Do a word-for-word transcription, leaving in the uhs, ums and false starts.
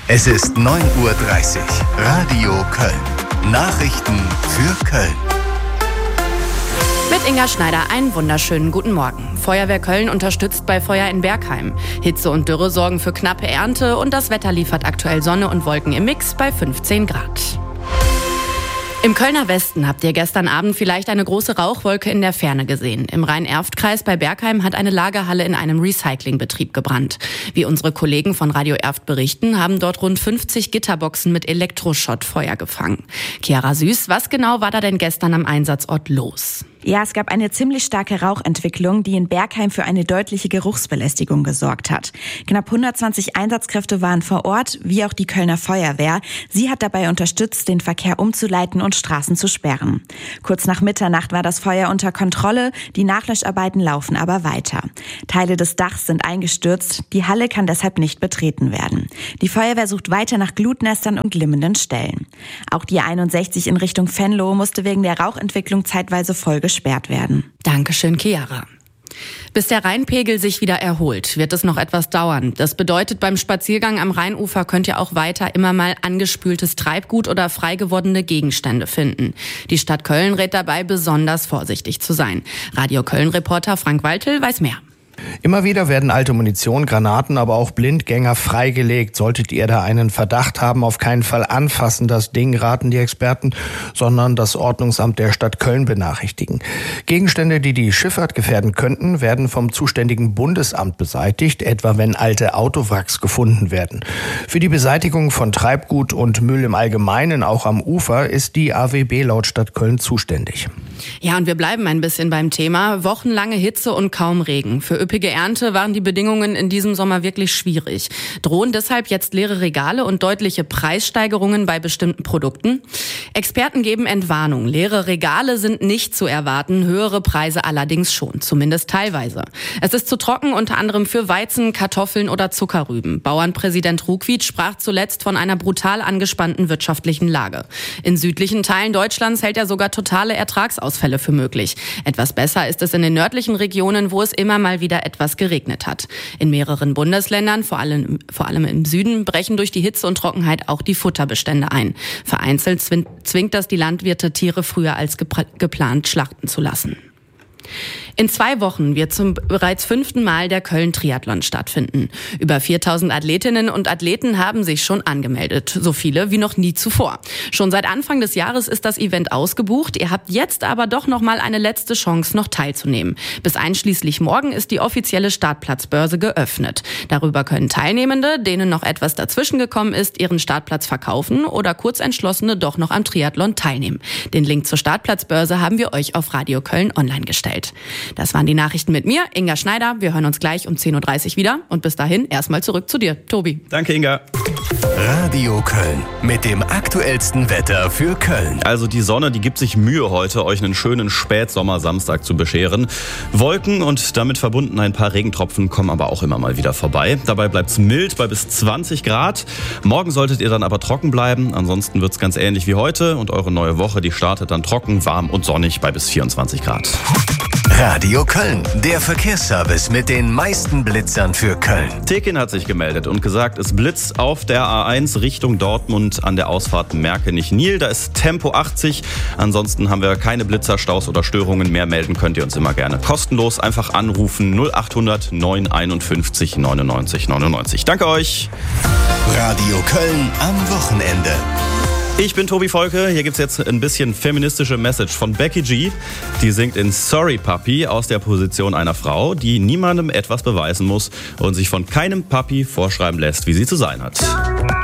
Es ist neun Uhr dreißig. Radio Köln. Nachrichten für Köln. Mit Inga Schneider einen wunderschönen guten Morgen. Feuerwehr Köln unterstützt bei Feuer in Bergheim. Hitze und Dürre sorgen für knappe Ernte und das Wetter liefert aktuell Sonne und Wolken im Mix bei fünfzehn Grad. Im Kölner Westen habt ihr gestern Abend vielleicht eine große Rauchwolke in der Ferne gesehen. Im Rhein-Erft-Kreis bei Bergheim hat eine Lagerhalle in einem Recyclingbetrieb gebrannt. Wie unsere Kollegen von Radio Erft berichten, haben dort rund fünfzig Gitterboxen mit Elektroschrott Feuer gefangen. Chiara Süß, was genau war da denn gestern am Einsatzort los? Ja, es gab eine ziemlich starke Rauchentwicklung, die in Bergheim für eine deutliche Geruchsbelästigung gesorgt hat. Knapp hundertzwanzig Einsatzkräfte waren vor Ort, wie auch die Kölner Feuerwehr. Sie hat dabei unterstützt, den Verkehr umzuleiten und Straßen zu sperren. Kurz nach Mitternacht war das Feuer unter Kontrolle, die Nachlöscharbeiten laufen aber weiter. Teile des Dachs sind eingestürzt, die Halle kann deshalb nicht betreten werden. Die Feuerwehr sucht weiter nach Glutnestern und glimmenden Stellen. Auch die einundsechzig in Richtung Venlo musste wegen der Rauchentwicklung zeitweise voll gesperrt werden. Dankeschön, Chiara. Bis der Rheinpegel sich wieder erholt, wird es noch etwas dauern. Das bedeutet, beim Spaziergang am Rheinufer könnt ihr auch weiter immer mal angespültes Treibgut oder frei gewordene Gegenstände finden. Die Stadt Köln rät dabei, besonders vorsichtig zu sein. Radio Köln-Reporter Frank Waltel weiß mehr. Immer wieder werden alte Munition, Granaten, aber auch Blindgänger freigelegt. Solltet ihr da einen Verdacht haben, auf keinen Fall anfassen, das Ding, raten die Experten, sondern das Ordnungsamt der Stadt Köln benachrichtigen. Gegenstände, die die Schifffahrt gefährden könnten, werden vom zuständigen Bundesamt beseitigt, etwa wenn alte Autowracks gefunden werden. Für die Beseitigung von Treibgut und Müll im Allgemeinen, auch am Ufer, ist die A W B laut Stadt Köln zuständig. Ja, und wir bleiben ein bisschen beim Thema. Wochenlange Hitze und kaum Regen. Für üppige Ernte waren die Bedingungen in diesem Sommer wirklich schwierig. Drohen deshalb jetzt leere Regale und deutliche Preissteigerungen bei bestimmten Produkten? Experten geben Entwarnung. Leere Regale sind nicht zu erwarten, höhere Preise allerdings schon, zumindest teilweise. Es ist zu trocken, unter anderem für Weizen, Kartoffeln oder Zuckerrüben. Bauernpräsident Ruckwied sprach zuletzt von einer brutal angespannten wirtschaftlichen Lage. In südlichen Teilen Deutschlands hält er sogar totale Ertragsausfälle für möglich. Etwas besser ist es in den nördlichen Regionen, wo es immer mal wieder etwas geregnet hat. In mehreren Bundesländern, vor allem, vor allem im Süden, brechen durch die Hitze und Trockenheit auch die Futterbestände ein. Vereinzelt zwingt das die Landwirte, Tiere früher als geplant schlachten zu lassen. In zwei Wochen wird zum bereits fünften Mal der Köln-Triathlon stattfinden. Über viertausend Athletinnen und Athleten haben sich schon angemeldet. So viele wie noch nie zuvor. Schon seit Anfang des Jahres ist das Event ausgebucht. Ihr habt jetzt aber doch noch mal eine letzte Chance, noch teilzunehmen. Bis einschließlich morgen ist die offizielle Startplatzbörse geöffnet. Darüber können Teilnehmende, denen noch etwas dazwischen gekommen ist, ihren Startplatz verkaufen oder Kurzentschlossene doch noch am Triathlon teilnehmen. Den Link zur Startplatzbörse haben wir euch auf Radio Köln online gestellt. Das waren die Nachrichten mit mir, Inga Schneider. Wir hören uns gleich um zehn Uhr dreißig wieder. Und bis dahin erstmal zurück zu dir, Tobi. Danke, Inga. Radio Köln mit dem aktuellsten Wetter für Köln. Also die Sonne, die gibt sich Mühe heute, euch einen schönen Spätsommer-Samstag zu bescheren. Wolken und damit verbunden ein paar Regentropfen kommen aber auch immer mal wieder vorbei. Dabei bleibt es mild bei bis zwanzig Grad. Morgen solltet ihr dann aber trocken bleiben. Ansonsten wird es ganz ähnlich wie heute. Und eure neue Woche, die startet dann trocken, warm und sonnig bei bis vierundzwanzig Grad. Radio Köln, der Verkehrsservice mit den meisten Blitzern für Köln. Tekin hat sich gemeldet und gesagt, es blitzt auf der A eins Richtung Dortmund an der Ausfahrt Merkenich-Nil. Da ist Tempo achtzig. Ansonsten haben wir keine Blitzer, Staus oder Störungen mehr. Melden könnt ihr uns immer gerne kostenlos. Einfach anrufen null achthundert neun einundfünfzig neunundneunzig neunundneunzig. Danke euch. Radio Köln am Wochenende. Ich bin Tobi Volke. Hier gibt's jetzt ein bisschen feministische Message von Becky G. Die singt in Sorry Papi aus der Position einer Frau, die niemandem etwas beweisen muss und sich von keinem Papi vorschreiben lässt, wie sie zu sein hat.